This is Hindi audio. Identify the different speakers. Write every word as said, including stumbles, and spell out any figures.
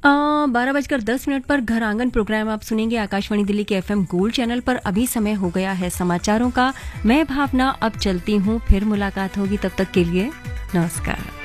Speaker 1: बारह बजकर दस मिनट पर घर आंगन प्रोग्राम आप सुनेंगे आकाशवाणी दिल्ली के एफएम गोल्ड चैनल पर। अभी समय हो गया है समाचारों का। मैं भावना अब चलती हूँ, फिर मुलाकात होगी, तब तक के लिए नमस्कार।